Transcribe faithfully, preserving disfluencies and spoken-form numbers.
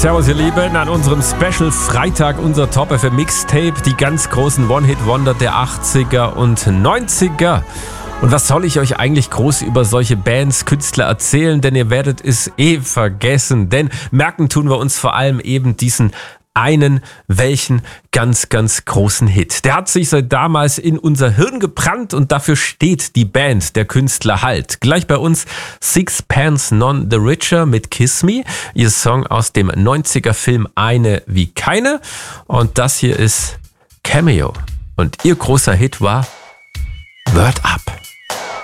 Servus ihr Lieben, an unserem Special Freitag unser Top F M Mixtape, die ganz großen One-Hit-Wonder der achtziger und neunziger. Und was soll ich euch eigentlich groß über solche Bands, Künstler erzählen, denn ihr werdet es eh vergessen, denn merken tun wir uns vor allem eben diesen einen, welchen ganz, ganz großen Hit. Der hat sich seit damals in unser Hirn gebrannt und dafür steht die Band, der Künstler halt. Gleich bei uns Sixpence None the Richer mit Kiss Me, ihr Song aus dem neunziger Film Eine wie keine. Und das hier ist Cameo. Und ihr großer Hit war Word Up.